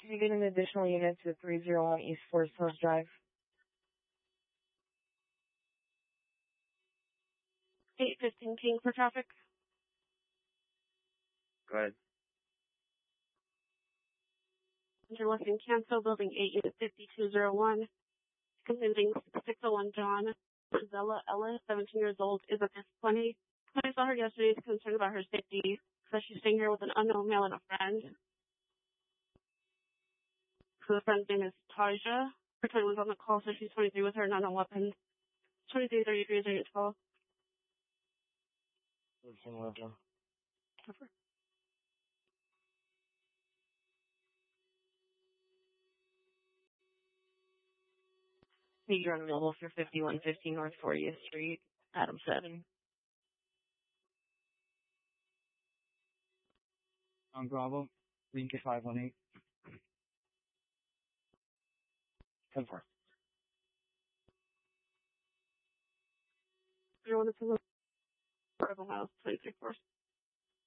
Can you get an additional unit to 301 East Forest Hills Drive? 815 King for traffic. Go ahead. Interlifting cancel, building 8, unit 5201. Convincing 601 John. Zella Ellis, 17 years old, is at this 20. I saw her yesterday, is concerned about her safety. Says she's staying here with an unknown male and a friend. So the friend's name is Taja. Her friend was on the call, so she's 23 with her an unknown weapon. 2333 is unit 12. Over. Hey, you're unavailable for 5115 North 40th Street, Adam 7. On Bravo, Lincoln 518. 10-4. You're on the Rebel House, 23 4.